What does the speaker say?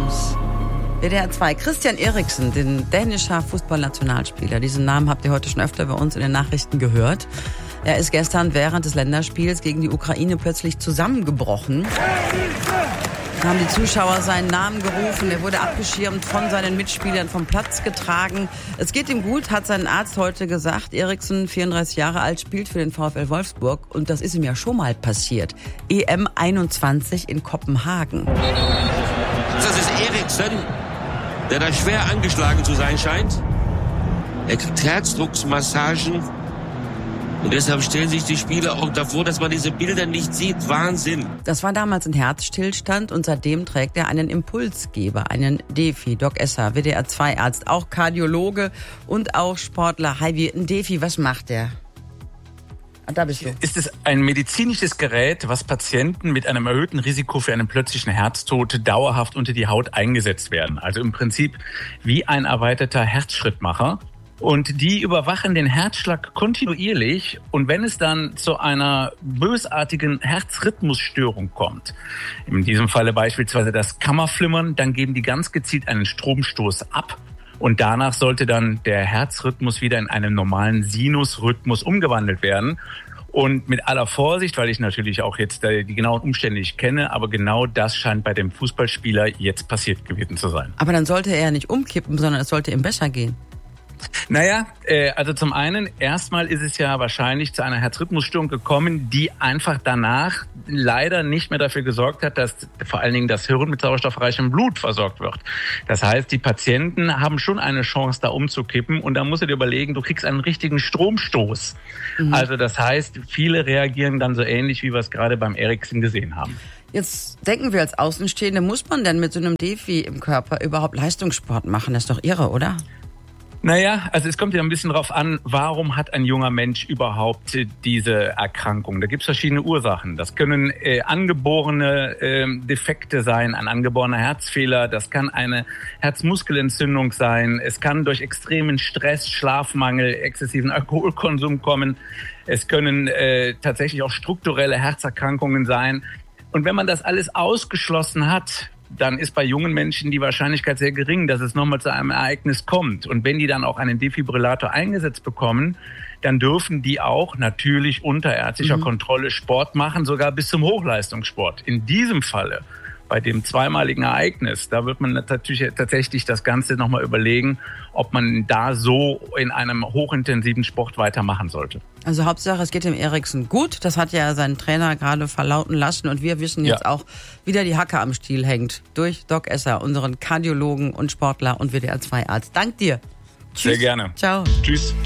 News. WDR 2, Christian Eriksen, den dänischer Fußballnationalspieler. Diesen Namen habt ihr heute schon öfter bei uns in den Nachrichten gehört. Er ist gestern während des Länderspiels gegen die Ukraine plötzlich zusammengebrochen. Da haben die Zuschauer seinen Namen gerufen. Er wurde abgeschirmt von seinen Mitspielern, vom Platz getragen. Es geht ihm gut, hat sein Arzt heute gesagt. Eriksen, 34 Jahre alt, spielt für den VfL Wolfsburg. Und das ist ihm ja schon mal passiert. EM 21 in Kopenhagen. Das ist Eriksen, der da schwer angeschlagen zu sein scheint. Er kriegt Herzdrucksmassagen. Und deshalb stellen sich die Spieler auch davor, dass man diese Bilder nicht sieht. Wahnsinn. Das war damals ein Herzstillstand und seitdem trägt er einen Impulsgeber, einen Defi. Doc Esser, WDR 2 Arzt, auch Kardiologe und auch Sportler. Hi, ein Defi, was macht der? Da bist du. Ist es ein medizinisches Gerät, was Patienten mit einem erhöhten Risiko für einen plötzlichen Herztod dauerhaft unter die Haut eingesetzt werden. Also im Prinzip wie ein erweiterter Herzschrittmacher. Und die überwachen den Herzschlag kontinuierlich. Und wenn es dann zu einer bösartigen Herzrhythmusstörung kommt, in diesem Falle beispielsweise das Kammerflimmern, dann geben die ganz gezielt einen Stromstoß ab. Und danach sollte dann der Herzrhythmus wieder in einen normalen Sinusrhythmus umgewandelt werden. Und mit aller Vorsicht, weil ich natürlich auch jetzt die genauen Umstände nicht kenne, aber genau das scheint bei dem Fußballspieler jetzt passiert gewesen zu sein. Aber dann sollte er ja nicht umkippen, sondern es sollte ihm besser gehen. Naja, also zum einen, erstmal ist es ja wahrscheinlich zu einer Herzrhythmusstörung gekommen, die einfach danach leider nicht mehr dafür gesorgt hat, dass vor allen Dingen das Hirn mit sauerstoffreichem Blut versorgt wird. Das heißt, die Patienten haben schon eine Chance, da umzukippen und da musst du dir überlegen, du kriegst einen richtigen Stromstoß. Also das heißt, viele reagieren dann so ähnlich, wie wir es gerade beim Eriksen gesehen haben. Jetzt denken wir als Außenstehende, muss man denn mit so einem Defi im Körper überhaupt Leistungssport machen? Das ist doch irre, oder? Naja, also es kommt ja ein bisschen drauf an, warum hat ein junger Mensch überhaupt diese Erkrankung? Da gibt es verschiedene Ursachen. Das können angeborene Defekte sein, ein angeborener Herzfehler. Das kann eine Herzmuskelentzündung sein. Es kann durch extremen Stress, Schlafmangel, exzessiven Alkoholkonsum kommen. Es können tatsächlich auch strukturelle Herzerkrankungen sein. Und wenn man das alles ausgeschlossen hat, dann ist bei jungen Menschen die Wahrscheinlichkeit sehr gering, dass es nochmal zu einem Ereignis kommt. Und wenn die dann auch einen Defibrillator eingesetzt bekommen, dann dürfen die auch natürlich unter ärztlicher Kontrolle Sport machen, sogar bis zum Hochleistungssport. In diesem Falle, bei dem zweimaligen Ereignis, da wird man natürlich tatsächlich das Ganze nochmal überlegen, ob man da so in einem hochintensiven Sport weitermachen sollte. Also Hauptsache, es geht dem Eriksen gut. Das hat ja sein Trainer gerade verlauten lassen. Und wir wissen jetzt auch, wie da die Hacke am Stiel hängt. Durch Doc Esser, unseren Kardiologen und Sportler und WDR 2 Arzt. Dank dir. Tschüss. Sehr gerne. Ciao. Tschüss.